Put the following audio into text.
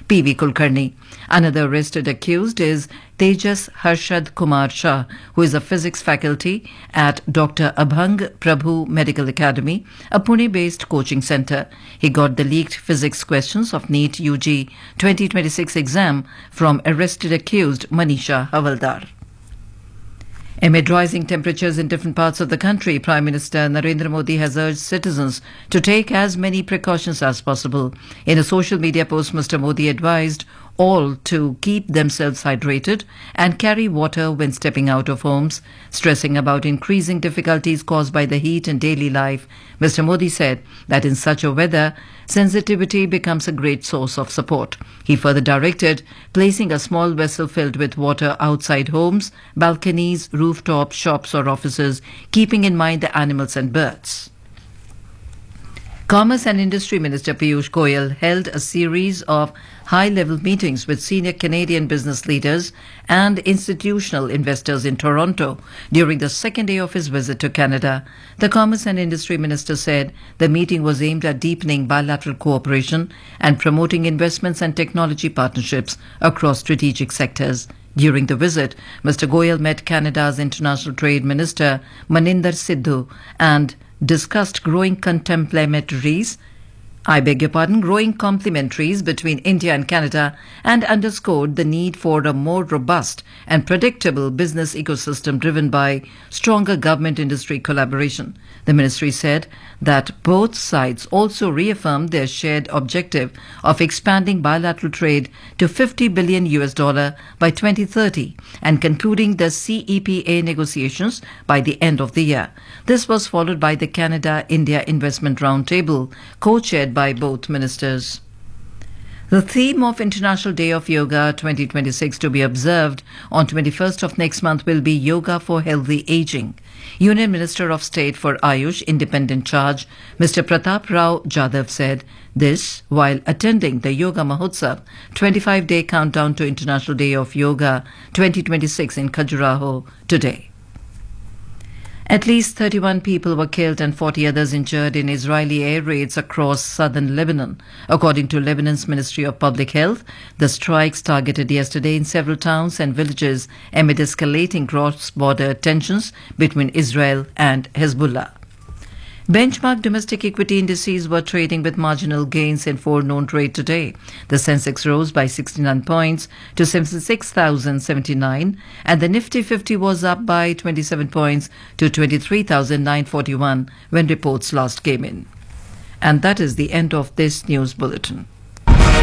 P.V. Kulkarni. Another arrested accused is Tejas Harshad Kumar Shah, who is a physics faculty at Dr. Abhang Prabhu Medical Academy, a Pune-based coaching center. He got the leaked physics questions of NEET UG 2026 exam from arrested accused Manisha Havaldar. Amid rising temperatures in different parts of the country, Prime Minister Narendra Modi has urged citizens to take as many precautions as possible. In a social media post, Mr. Modi advised all to keep themselves hydrated and carry water when stepping out of homes, stressing about increasing difficulties caused by the heat in daily life. Mr. Modi said that in such a weather, sensitivity becomes a great source of support. He further directed placing a small vessel filled with water outside homes, balconies, rooftops, shops or offices, keeping in mind the animals and birds. Commerce and Industry Minister Piyush Goyal held a series of high-level meetings with senior Canadian business leaders and institutional investors in Toronto during the second day of his visit to Canada. The Commerce and Industry Minister said the meeting was aimed at deepening bilateral cooperation and promoting investments and technology partnerships across strategic sectors. During the visit, Mr. Goyal met Canada's International Trade Minister Maninder Sidhu and discussed growing complementaries between India and Canada and underscored the need for a more robust and predictable business ecosystem driven by stronger government-industry collaboration. The ministry said that both sides also reaffirmed their shared objective of expanding bilateral trade to $50 billion by 2030 and concluding the CEPA negotiations by the end of the year. This was followed by the Canada-India Investment Roundtable, co-chaired by both ministers. The theme of International Day of Yoga 2026 to be observed on 21st of next month will be Yoga for Healthy Aging. Union Minister of State for Ayush Independent Charge, Mr. Pratap Rao Jadhav said this while attending the Yoga Mahotsav 25-day countdown to International Day of Yoga 2026 in Khajuraho today. At least 31 people were killed and 40 others injured in Israeli air raids across southern Lebanon. According to Lebanon's Ministry of Public Health, the strikes targeted yesterday in several towns and villages amid escalating cross-border tensions between Israel and Hezbollah. Benchmark domestic equity indices were trading with marginal gains in forenoon trade today. The Sensex rose by 69 points to 76,079 and the Nifty 50 was up by 27 points to 23,941 when reports last came in. And that is the end of this news bulletin.